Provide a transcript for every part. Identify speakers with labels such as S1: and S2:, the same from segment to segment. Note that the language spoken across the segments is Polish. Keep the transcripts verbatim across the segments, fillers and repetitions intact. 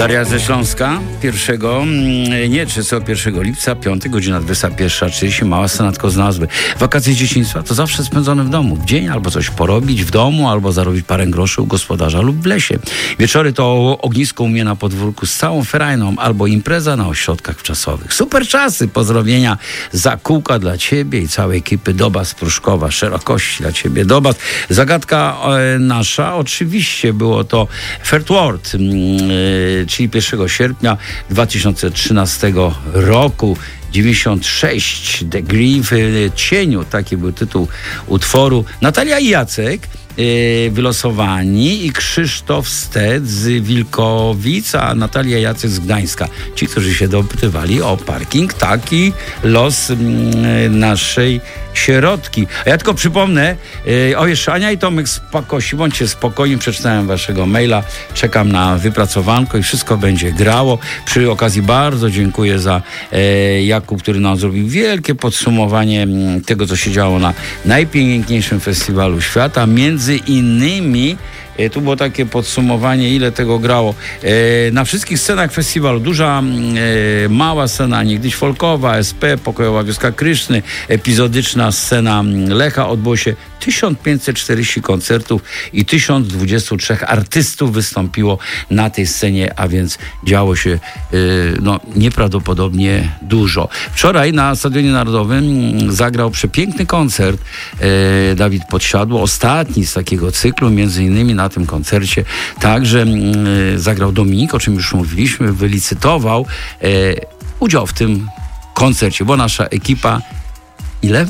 S1: Daria ze Śląska, pierwszego, nie, trzynastego pierwszego lipca, piąty, godzina dwudziesta pierwsza trzydzieści, mała scena tylko z nazwy. Wakacje dzieciństwa to zawsze spędzone w domu, w dzień, albo coś porobić w domu, albo zarobić parę groszy u gospodarza lub w lesie. Wieczory to ognisko u mnie na podwórku z całą ferajną, albo impreza na ośrodkach wczasowych. Super czasy, pozdrowienia, zakółka dla ciebie i całej ekipy, Dobas Pruszkowa, szerokości dla ciebie, Dobas. Zagadka e, nasza, oczywiście było to Fort Worth, e, czyli pierwszego sierpnia dwa tysiące trzynastego roku. dziewięćdziesiąt sześć degree w cieniu, taki był tytuł utworu. Natalia i Jacek yy, wylosowani i Krzysztof Sted z Wilkowic, a Natalia i Jacek z Gdańska. Ci, którzy się dopytywali o parking, taki los yy, naszej sierotki. A ja tylko przypomnę, yy, o jeszcze Ania i Tomek z Pakosi, bądźcie spokojni, przeczytałem waszego maila, czekam na wypracowanko i wszystko będzie grało. Przy okazji bardzo dziękuję za yy, Jakub, który nam zrobił wielkie podsumowanie yy, tego, co się działo na najpiękniejszym festiwalu świata. Między innymi E, tu było takie podsumowanie, ile tego grało. E, na wszystkich scenach festiwalu, duża, e, mała scena, niegdyś folkowa, S P, Pokojowa Wioska Kryszny, epizodyczna scena Lecha, odbyło się tysiąc pięćset czterdzieści koncertów i tysiąc dwadzieścia trzy artystów wystąpiło na tej scenie, a więc działo się e, no, nieprawdopodobnie dużo. Wczoraj na Stadionie Narodowym zagrał przepiękny koncert e, Dawid Podsiadło, ostatni z takiego cyklu, między innymi na tym koncercie także e, zagrał Dominik, o czym już mówiliśmy, wylicytował e, udział w tym koncercie, bo nasza ekipa ile?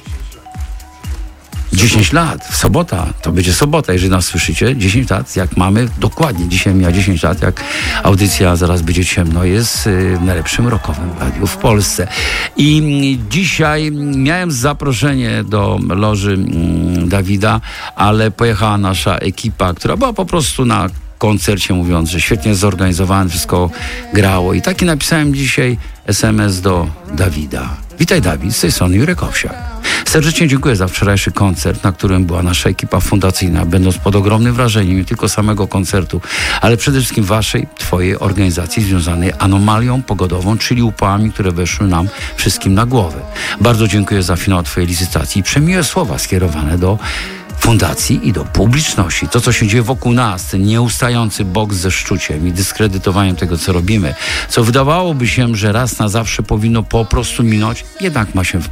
S1: dziesięć lat, w sobota, to będzie sobota, jeżeli nas słyszycie, dziesięć lat, jak mamy, dokładnie, dzisiaj miała dziesięć lat, jak audycja Zaraz będzie ciemno jest w najlepszym rockowym radiu w Polsce. I dzisiaj miałem zaproszenie do loży Dawida, ale pojechała nasza ekipa, która była po prostu na koncercie, mówiąc, że świetnie zorganizowany, wszystko grało. I taki napisałem dzisiaj es em es do Dawida. Witaj, Dawid, z tej strony Jurek Owsiak. Serdecznie dziękuję za wczorajszy koncert, na którym była nasza ekipa fundacyjna, będąc pod ogromnym wrażeniem nie tylko samego koncertu, ale przede wszystkim waszej, twojej organizacji związanej anomalią pogodową, czyli upałami, które weszły nam wszystkim na głowę. Bardzo dziękuję za finał twojej licytacji i przemiłe słowa skierowane do fundacji i do publiczności. To, co się dzieje wokół nas, ten nieustający boks ze szczuciem i dyskredytowaniem tego, co robimy, co wydawałoby się, że raz na zawsze powinno po prostu minąć, jednak ma się w